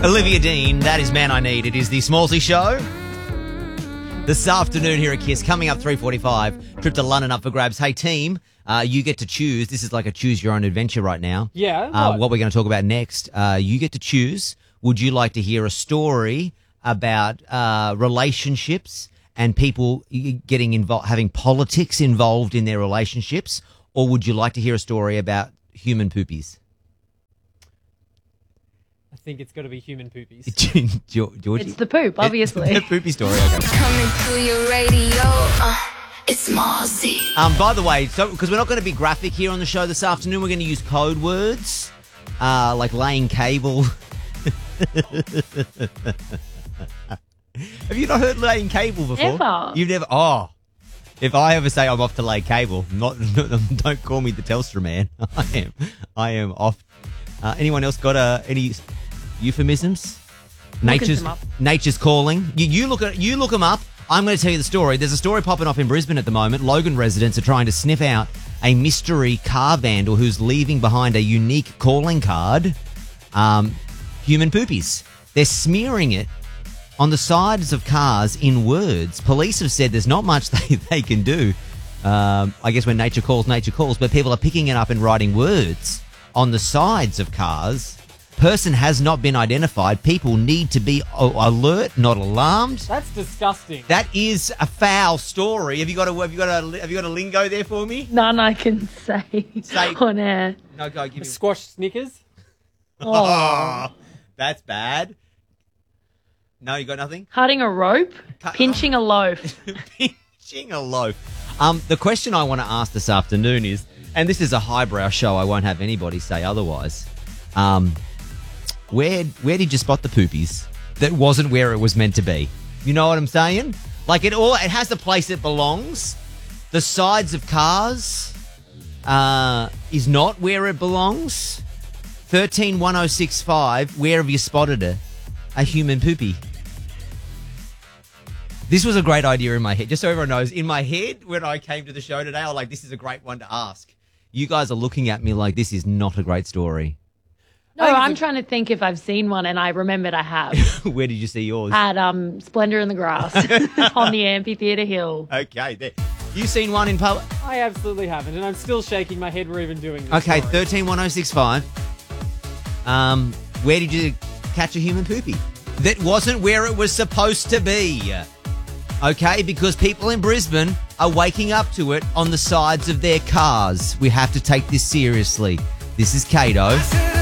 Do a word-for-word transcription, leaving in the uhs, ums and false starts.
Olivia Dean, that is Man I Need. It is the Smallsy Show. This afternoon here at KISS, coming up three forty-five, trip to London up for grabs. Hey, team, uh, you get to choose. This is like a choose-your-own adventure right now. Yeah, Uh, what? what we're going to talk about next, uh, you get to choose. Would you like to hear a story about uh, relationships and people getting involved, having politics involved in their relationships, or would you like to hear a story about human poopies? I think it's got to be human poopies. Georgie? It's the poop, obviously. The poopy story, okay. Coming to your radio, uh, it's Smallsy. Um, by the way, so because we're not going to be graphic here on the show this afternoon, we're going to use code words, uh, like laying cable. Have you not heard laying cable before? Never. You've never? Oh, if I ever say I'm off to lay cable, not don't call me the Telstra man. I am, I am off. Uh, anyone else got uh, any euphemisms? Nature's them up. Nature's calling. You, you look at you look them up. I'm going to tell you the story. There's a story popping off in Brisbane at the moment. Logan residents are trying to sniff out a mystery car vandal who's leaving behind a unique calling card. Um, human poopies. They're smearing it on the sides of cars in words. Police have said there's not much they, they can do. Um, I guess when nature calls, nature calls. But people are picking it up and writing words on the sides of cars. Person has not been identified. People need to be o- alert, not alarmed. That's disgusting. That is a foul story. Have you got a have you got a have you got a lingo there for me? None I can say, Say- on air. No, go give me. Squash Snickers. Oh, that's bad. No, you got nothing. Cutting a rope, Cut- pinching a loaf. Pinching a loaf. Um, the question I want to ask this afternoon is, and this is a highbrow show, I won't have anybody say otherwise. Um, where where did you spot the poopies that wasn't where it was meant to be? You know what I'm saying? Like it all, it has the place it belongs. The sides of cars uh, is not where it belongs. Thirteen one oh six five. Where have you spotted it? A human poopy. This was a great idea in my head. Just so everyone knows, in my head, when I came to the show today, I was like, this is a great one to ask. You guys are looking at me like this is not a great story. No, I'm trying to think if I've seen one, and I remembered I have. Where did you see yours? At um, Splendor in the Grass on the Amphitheatre Hill. Okay, there. You seen one in public? I absolutely haven't, and I'm still shaking my head we're even doing this. Okay, story. thirteen one oh six five. Um, where did you catch a human poopy? That wasn't where it was supposed to be. Okay, because people in Brisbane are waking up to it on the sides of their cars. We have to take this seriously. This is Kato.